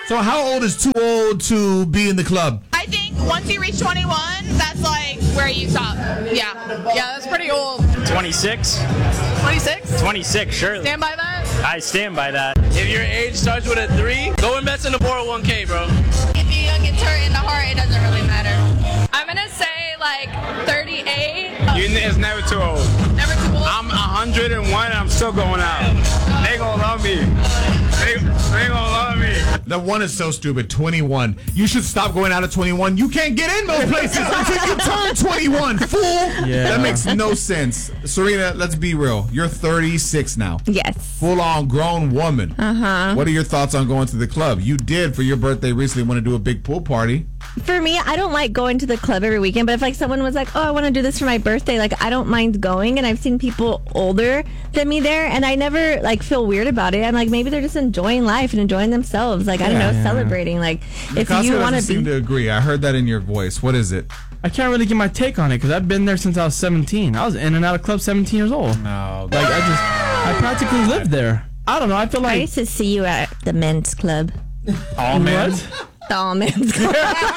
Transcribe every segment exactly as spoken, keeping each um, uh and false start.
So how old is too old to be in the club? I think once you reach twenty-one, that's like where you stop. Yeah. Yeah, that's pretty old. twenty-six? twenty-six? twenty-six, surely. Stand by that? I stand by that. If your age starts with a three, go invest in the four oh one k, bro. If you don't get hurt in the heart, it doesn't really matter. I'm going to say like thirty-eight. You, it's never too old. Never too old? I'm one hundred and one and I'm still going out. They gonna love me. They, they gonna love me. The one is so stupid. twenty-one. You should stop going out at twenty-one. You can't get in those places until you turn twenty-one, fool. Yeah. That makes no sense. Serena, let's be real. You're thirty-six now. Yes. Full-on grown woman. Uh-huh. What are your thoughts on going to the club? You did, for your birthday recently, want to do a big pool party. For me, I don't like going to the club every weekend, but if like someone was like, oh, I want to do this for my birthday, like I don't mind going, and I've seen people older than me there, and I never like feel weird about it. I'm like, maybe they're just enjoying life and enjoying themselves, like I don't know, Yeah. celebrating. Like if Mikasa you want doesn't to seem be, to agree. I heard that in your voice. What is it? I can't really get my take on it because I've been there since I was seventeen. I was in and out of clubs seventeen years old. No. Like I just, I practically lived there. I don't know. I feel I like used to see you at the men's club. All men. What? The all men's club.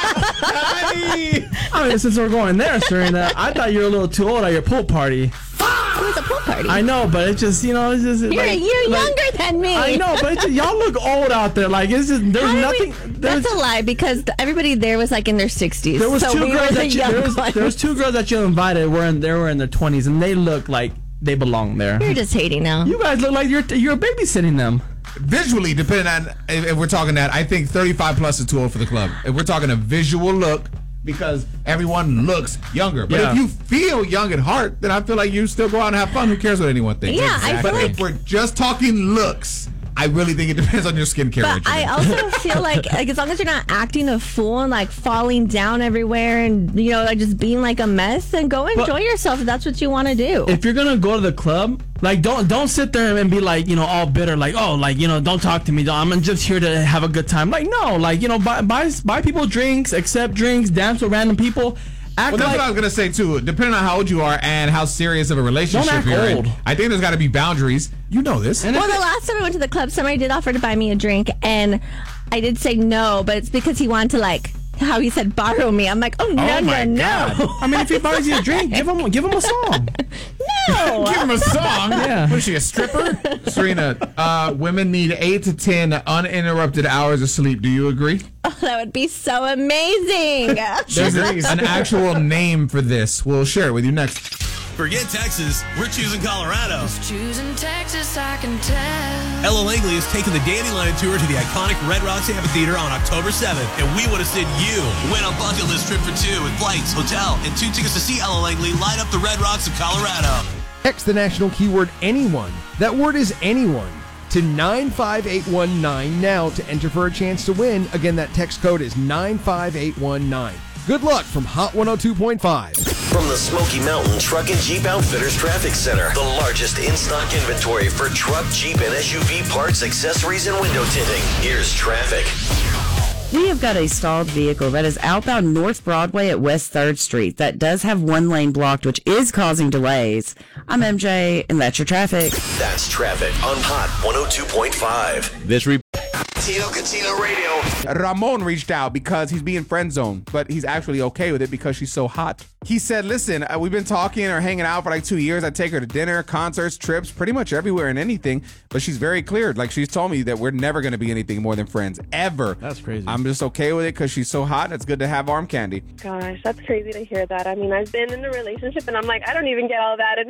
I mean, since we're going there, Serena, I thought you were a little too old at your pool party. It was a pool party. I know, but it's just, you know, it's just You're, like, you're like, younger than me. I know, but it's just, y'all look old out there. Like it's just there's How did nothing. we- there's, that's a lie because th- everybody there was like in their sixties. there was so two we girls were the that you, young there was, ones. there was two girls that you invited. Were in they were in their twenties and they look like they belong there. You're just hating now. You guys look like you're you're babysitting them. Visually, depending on if, if we're talking that, I think thirty-five plus is too old for the club. If we're talking a visual look, because everyone looks younger. But Yeah. if you feel young at heart, then I feel like you still go out and have fun. Who cares what anyone thinks? Yeah, I feel But like- if we're just talking looks, I really think it depends on your skincare But regimen. I also feel like, like as long as you're not acting a fool and like falling down everywhere and you know like just being like a mess, then go enjoy But- yourself if that's what you want to do. If you're gonna go to the club, like don't don't sit there and be like, you know, all bitter, like, oh, like, you know, don't talk to me. I'm just here to have a good time. Like, no, like, you know, buy buy, buy people drinks, accept drinks, dance with random people. Act Well, that's like what I was gonna say too. Depending on how old you are and how serious of a relationship Don't act you're in, old. I think there's got to be boundaries. You know this. And well, if the it- last time I went to the club, somebody did offer to buy me a drink, and I did say no, but it's because he wanted to like how he said borrow me. I'm like, oh no, Oh, my no, God. no. I mean, if he buys you a drink, give him give him a song. No. Give him a song. Yeah. What is she, a stripper? Serena, uh, women need eight to ten uninterrupted hours of sleep. Do you agree? Oh, that would be so amazing. There's a- an actual name for this. We'll share it with you next. Forget Texas, we're choosing Colorado. Choosing Texas, I can tell. Ella Langley is taking the Dandelion Tour to the iconic Red Rocks Amphitheater on October seventh, and we want to send you win a bucket list trip for two with flights, hotel, and two tickets to see Ella Langley light up the Red Rocks of Colorado. Text the national keyword anyone. That word is anyone to nine five eight one nine now to enter for a chance to win. Again, that text code is nine five eight one nine. Good luck from Hot one oh two point five. From the Smoky Mountain Truck and Jeep Outfitters Traffic Center, the largest in-stock inventory for truck, Jeep, and S U V parts, accessories, and window tinting. Here's traffic. We have got a stalled vehicle that is outbound North Broadway at West third Street that does have one lane blocked, which is causing delays. I'm M J, and that's your traffic. That's traffic on Hot one oh two point five. This re- Tino Catino Radio. Ramon reached out because he's being friend zoned, but he's actually okay with it because she's so hot. He said, listen, uh, we've been talking or hanging out for like two years. I take her to dinner, concerts, trips, pretty much everywhere and anything, but she's very clear. Like, she's told me that we're never going to be anything more than friends, ever. That's crazy. I'm just okay with it because she's so hot. It's good to have arm candy. Gosh, that's crazy to hear that. I mean, I've been in a relationship, and I'm like, I don't even get all that.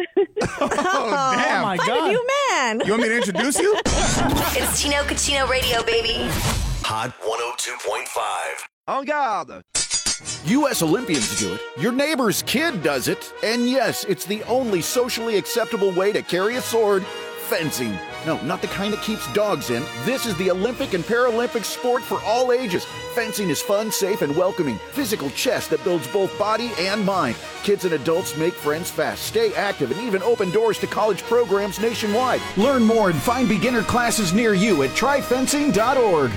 Oh, damn. my Find God. a new man. You want me to introduce you? It's Tino Catino Radio, baby. Hot one oh two point five. En garde. U S Olympians do it. Your neighbor's kid does it. And yes, it's the only socially acceptable way to carry a sword. Fencing. No, not the kind that keeps dogs in. This is the Olympic and Paralympic sport for all ages. Fencing is fun, safe, and welcoming. Physical chess that builds both body and mind. Kids and adults make friends fast, stay active, and even open doors to college programs nationwide. Learn more and find beginner classes near you at try fencing dot org.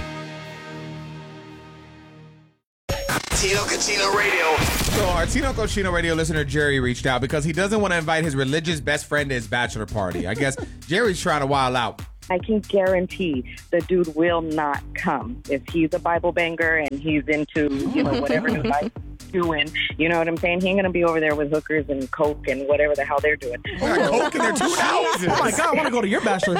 Tino Catino Radio. So our Tino Cochino Radio listener Jerry reached out because he doesn't want to invite his religious best friend to his bachelor party. I guess Jerry's trying to wild out. I can guarantee the dude will not come. If he's a Bible banger and he's into, you know, whatever new life he's doing, you know what I'm saying? He ain't going to be over there with hookers and coke and whatever the hell they're doing. Coke in their two houses. Oh my God, I want to go to your bachelor.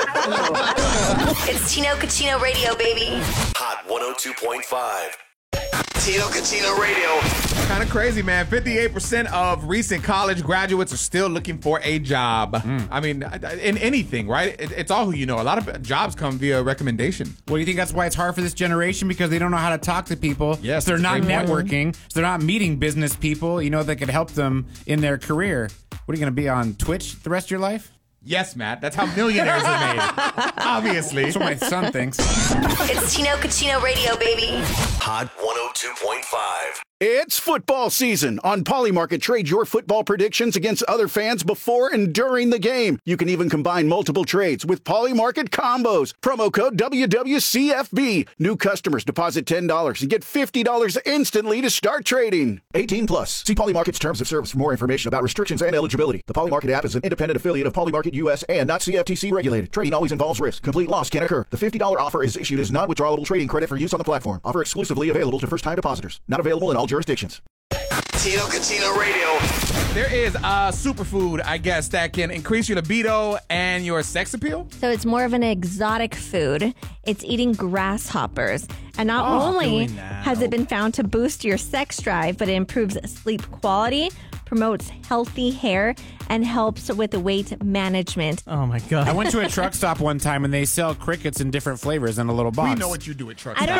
It's Tino Cucino Radio, baby. Hot one oh two point five. Tino Cucino Radio. Kind of crazy, man. fifty-eight percent of recent college graduates are still looking for a job. Mm. I mean, in anything, right? It, it's all who you know. A lot of jobs come via recommendation. Well, do you think that's why it's hard for this generation? Because they don't know how to talk to people. Yes, so they're not networking. So they're not meeting business people, you know, that could help them in their career. What are you going to be on Twitch the rest of your life? Yes, Matt. That's how millionaires are made. Obviously. That's what my son thinks. It's Tino Cucino Radio, baby. Hot one oh two point five. It's football season. On Polymarket, trade your football predictions against other fans before and during the game. You can even combine multiple trades with Polymarket combos. Promo code W W C F B. New customers deposit ten dollars and get fifty dollars instantly to start trading. eighteen plus. See Polymarket's terms of service for more information about restrictions and eligibility. The Polymarket app is an independent affiliate of Polymarket U S and not C F T C regulated. Trading always involves risk. Complete loss can occur. The fifty dollars offer is issued as non-withdrawable trading credit for use on the platform. Offer exclusively available to first-time depositors. Not available in all jurisdictions. Tino Cucino Radio. There is a superfood, I guess, that can increase your libido and your sex appeal. So it's more of an exotic food. It's eating grasshoppers. And not Oh, only doing that. has it been found to boost your sex drive, but it improves sleep quality, promotes healthy hair, and helps with weight management. Oh my God. I went to a truck stop one time and they sell crickets in different flavors in a little box. We know what you do at truck I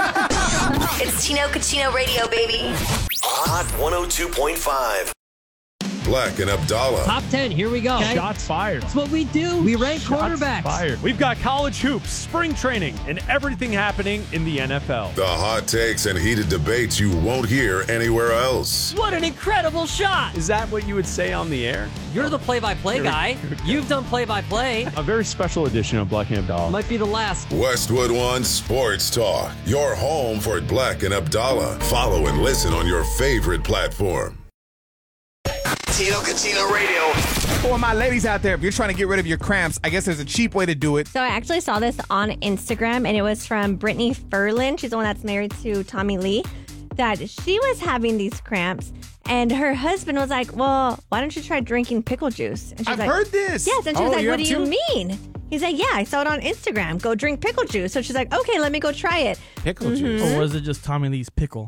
stops. It's Tino Cucino Radio, baby. Hot one oh two point five. Black and Abdallah. Top ten, here we go. Okay. Shots fired. That's what we do. We rank Shots quarterbacks. fired. We've got college hoops, spring training, and everything happening in the N F L. The hot takes and heated debates you won't hear anywhere else. What an incredible shot. Is that what you would say on the air? You're the play-by-play guy. You've done play-by-play. A very special edition of Black and Abdallah. Might be the last. Westwood One Sports Talk. Your home for Black and Abdallah. Follow and listen on your favorite platform. Tino Cucino Radio. For my ladies out there, if you're trying to get rid of your cramps, I guess there's a cheap way to do it. So I actually saw this on Instagram, and it was from Brittany Ferlin. She's the one that's married to Tommy Lee. That she was having these cramps, and her husband was like, well, why don't you try drinking pickle juice? And she's I've like, heard this. Yes, and she Oh, was like, you what have do you too? mean? He's like, yeah, I saw it on Instagram. Go drink pickle juice. So she's like, okay, let me go try it. Pickle juice. Or was it just Tommy Lee's pickle?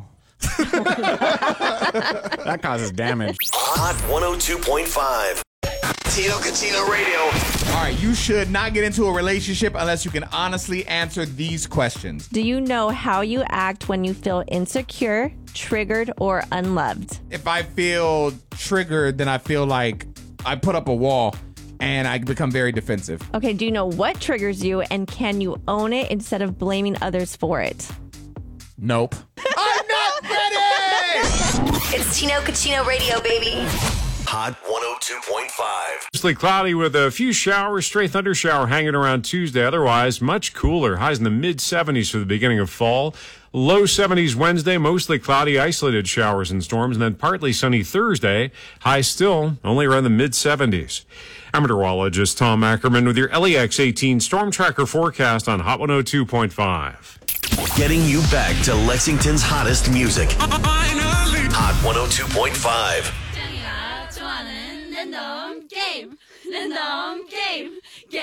That causes damage. Hot one oh two point five. Tino Cucino Radio. All right, you should not get into a relationship unless you can honestly answer these questions. Do you know how you act when you feel insecure, triggered, or unloved? If I feel triggered, then I feel like I put up a wall and I become very defensive. Okay, do you know what triggers you, and can you own it instead of blaming others for it? Nope. I'm not ready! It's Tino Cucino Radio, baby. Hot one oh two point five. Mostly cloudy with a few showers, stray thunder shower hanging around Tuesday. Otherwise, much cooler. Highs in the mid seventies for the beginning of fall. Low seventies Wednesday, mostly cloudy, isolated showers and storms, and then partly sunny Thursday. Highs still only around the mid seventies. I'm meteorologist Tom Ackerman with your L E X eighteen Storm Tracker forecast on Hot one oh two point five. Getting you back to Lexington's hottest music. Hot one oh two point five. 좋아하는 랜덤 게임 랜덤 게임